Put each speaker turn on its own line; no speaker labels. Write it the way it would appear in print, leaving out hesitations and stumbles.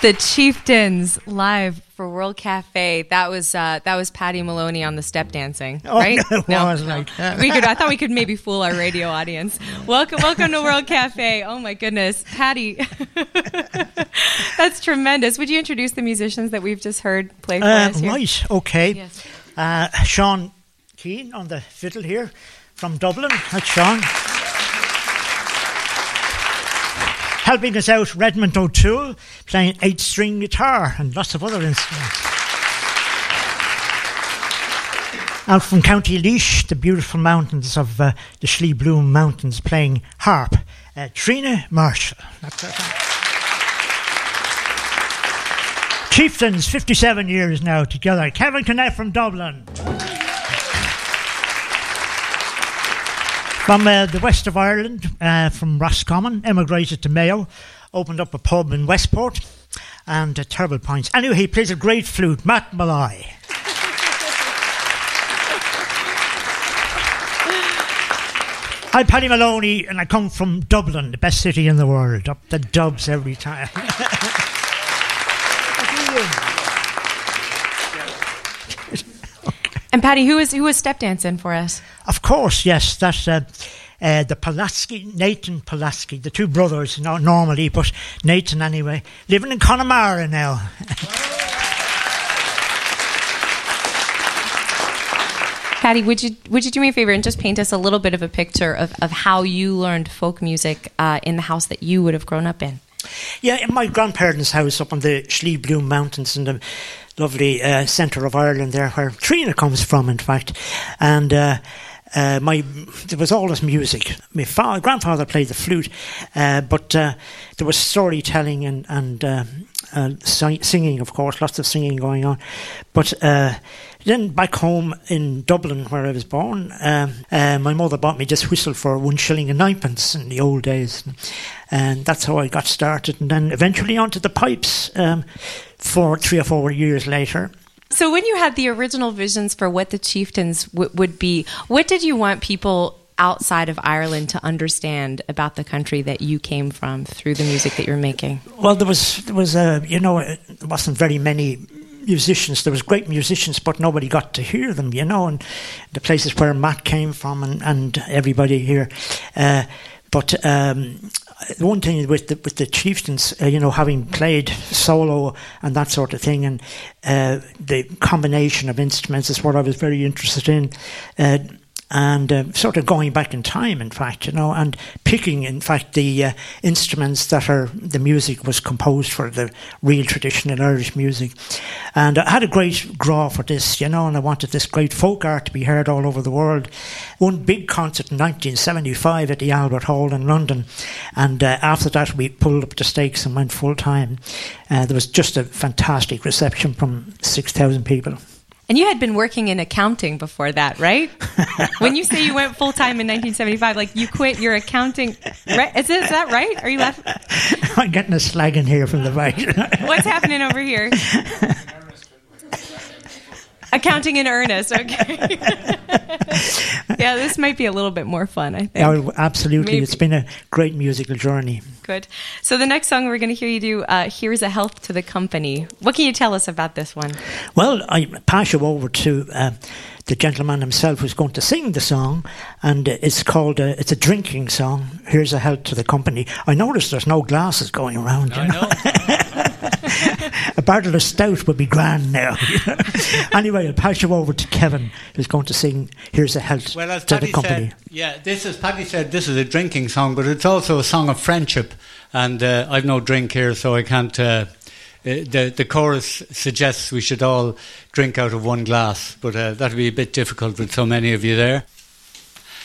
The Chieftains live for World Cafe. That was Paddy Maloney on the step dancing, right?
No, it was like that.
I thought we could maybe fool our radio audience. Welcome to World Cafe. Oh my goodness, Paddy, that's tremendous. Would you introduce the musicians that we've just heard play for us here?
Right, okay.
Yes.
Sean Keane on the fiddle here from Dublin. That's Sean. Helping us out, Redmond O'Toole, playing 8-string guitar and lots of other instruments. Out from County Laois, the beautiful mountains of the Slieve Bloom Mountains, playing harp, Trina Marshall. That's her name. Chieftains, 57 years now together. Kevin Connett from Dublin. From the west of Ireland, from Roscommon, emigrated to Mayo, opened up a pub in Westport, and terrible points. Anyway, he plays a great flute, Matt Malloy. I'm Paddy Maloney, and I come from Dublin, the best city in the world. Up the Dubs every time.
And Paddy, who was step dancing for us?
Of course, yes. That's the Pulaski, Nathan Pulaski, the two brothers, not normally, but Nathan anyway, living in Connemara now.
Paddy, would you do me a favor and just paint us a little bit of a picture of how you learned folk music in the house that you would have grown up in?
Yeah, in my grandparents' house up on the Slieve Bloom Mountains in the lovely centre of Ireland there, where Trina comes from, in fact. And there was always music. My grandfather played the flute, but there was storytelling and singing, of course, lots of singing going on. But then back home in Dublin, where I was born, my mother bought me this whistle for 1 shilling and 9pence in the old days. And that's how I got started. And then eventually onto the pipes for 3 or 4 years later.
So when you had the original visions for what the Chieftains would be, what did you want people outside of Ireland to understand about the country that you came from through the music that you're making?
Well, there wasn't very many musicians. There was great musicians, but nobody got to hear them, and the places where Matt came from and everybody here. But the one thing with the Chieftains, having played solo and that sort of thing, and the combination of instruments is what I was very interested in. And sort of going back in time, in fact, and picking, in fact, the instruments that the music was composed for, the real traditional Irish music. And I had a great draw for this, and I wanted this great folk art to be heard all over the world. One big concert in 1975 at the Albert Hall in London, and after that we pulled up the stakes and went full time. There was just a fantastic reception from 6,000 people.
And you had been working in accounting before that, right? When you say you went full-time in 1975, like you quit your accounting, right? Is that right? Are you laughing?
I'm getting a slag in here from the right.
What's happening over here? Accounting in earnest, okay. Yeah, this might be a little bit more fun, I think.
Yeah, absolutely.
Maybe.
It's been a great musical journey.
Good. So the next song we're going to hear you do, Here's a Health to the Company. What can you tell us about this one?
Well, I pass you over to the gentleman himself who's going to sing the song, and it's called, it's a drinking song, Here's a Health to the Company. I noticed there's no glasses going around.
I know.
A bottle of stout would be grand now. Anyway, I'll pass you over to Kevin, who's going to sing Here's a Health
Well, as
to
Paddy
the Company.
as Paddy said, this is a drinking song, but it's also a song of friendship. And I've no drink here, so I can't... the chorus suggests we should all drink out of one glass, but that would be a bit difficult with so many of you there.